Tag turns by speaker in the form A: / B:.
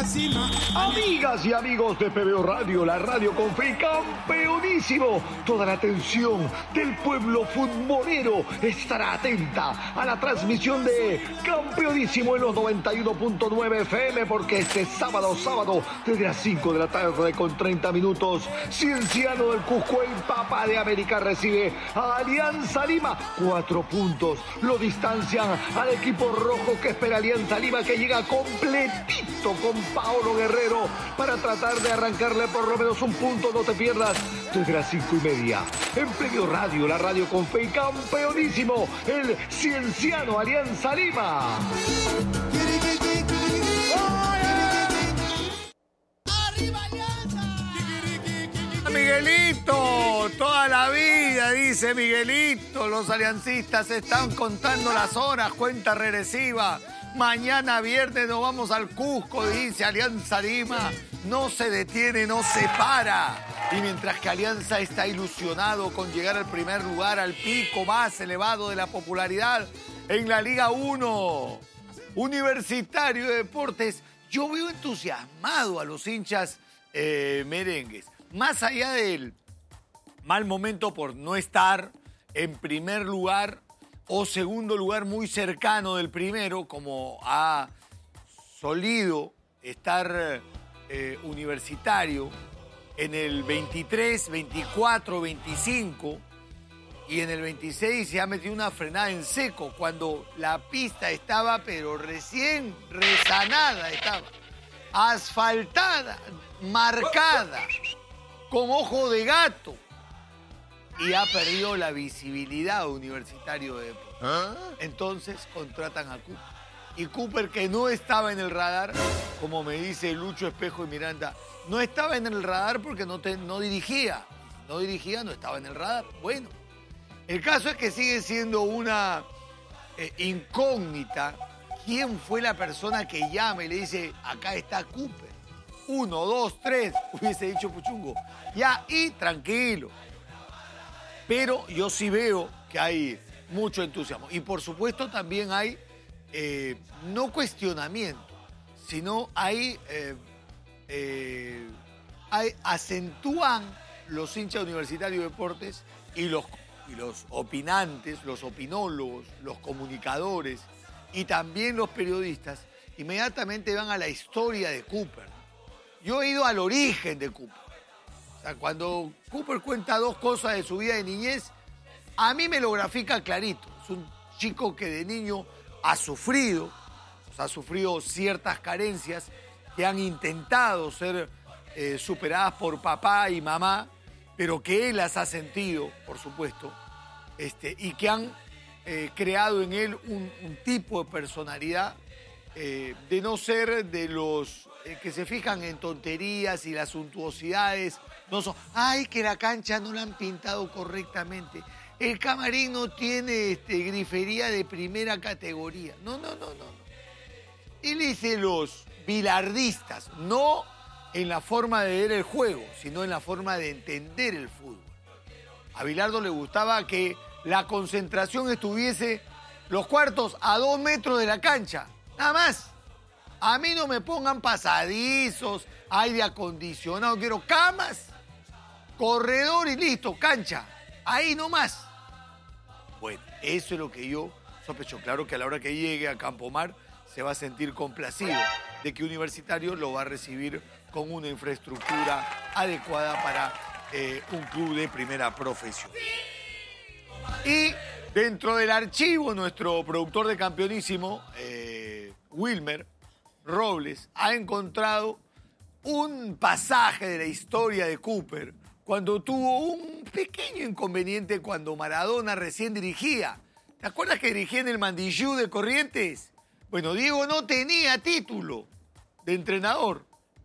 A: la cima.
B: Amigas y amigos de PBO Radio, la radio con fe, campeonísimo. Toda la atención del pueblo futbolero estará atenta a la transmisión de Campeonísimo en los 91.9 FM, porque este sábado, desde las 5 de la tarde con 30 minutos, Cienciano del Cusco, el Papa de América, recibe a Alianza Lima. 4 puntos lo distancian al equipo rojo, que espera Alianza Lima, que llega completito con Paolo Guerrero para tratar de arrancarle por lo menos un punto. No te pierdas desde las 5:30 en PBO Radio, la radio con fe y campeonísimo, el Cienciano Alianza Lima.
C: Miguelito, toda la vida, dice Miguelito, los aliancistas están contando las horas, cuenta regresiva. Mañana viernes nos vamos al Cusco, dice Alianza Lima. No se detiene, no se para. Y mientras que Alianza está ilusionado con llegar al primer lugar, al pico más elevado de la popularidad en la Liga 1, Universitario de Deportes, yo veo entusiasmado a los hinchas merengues. Más allá del mal momento por no estar en primer lugar o segundo lugar muy cercano del primero, como ha solido estar Universitario en el 23, 24, 25, y en el 26 se ha metido una frenada en seco, cuando la pista estaba pero recién resanada, estaba asfaltada, marcada, con ojo de gato, y ha perdido la visibilidad Universitario de Deportes. Entonces contratan a Cooper. Y Cooper, que no estaba en el radar, como me dice Lucho Espejo y Miranda, no estaba en el radar porque no dirigía. No dirigía, no estaba en el radar. Bueno, el caso es que sigue siendo una incógnita. ¿Quién fue la persona que llama y le dice, acá está Cooper? 1, 2, 3, hubiese dicho Puchungo. Ya, y tranquilo. Pero yo sí veo que hay mucho entusiasmo. Y por supuesto también hay, no cuestionamiento, sino acentúan los hinchas Universitarios de Deportes y los opinantes, los opinólogos, los comunicadores y también los periodistas, inmediatamente van a la historia de Cooper. Yo he ido al origen de Cooper. O sea, cuando Cooper cuenta 2 cosas de su vida de niñez, a mí me lo grafica clarito. Es un chico que de niño ha sufrido ciertas carencias que han intentado ser superadas por papá y mamá, pero que él las ha sentido, por supuesto, y que han creado en él un tipo de personalidad de no ser de los que se fijan en tonterías y las suntuosidades. No son, ay, que la cancha no la han pintado correctamente, el camarín no tiene grifería de primera categoría. No. Él dice los bilardistas, no en la forma de ver el juego, sino en la forma de entender el fútbol. A Bilardo le gustaba que la concentración estuviese los cuartos a 2 metros de la cancha, nada más. A mí no me pongan pasadizos, aire acondicionado, quiero camas, corredor y listo, cancha, ahí nomás. Bueno, eso es lo que yo sospecho. Claro que a la hora que llegue a Campomar se va a sentir complacido de que Universitario lo va a recibir con una infraestructura adecuada para un club de primera profesión. Y dentro del archivo, nuestro productor de Campeonísimo, Wilmer Robles, ha encontrado un pasaje de la historia de Cooper cuando tuvo un pequeño inconveniente cuando Maradona recién dirigía. ¿Te acuerdas que dirigía en el Mandillú de Corrientes? Bueno, Diego no tenía título de entrenador.